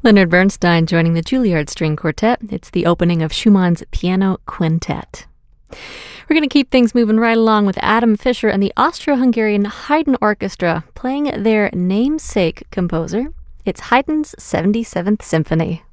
Leonard Bernstein joining the Juilliard String Quartet. It's the opening of Schumann's Piano Quintet. We're going to keep things moving right along with Adam Fischer and the Austro-Hungarian Haydn Orchestra playing their namesake composer. It's Haydn's 77th Symphony.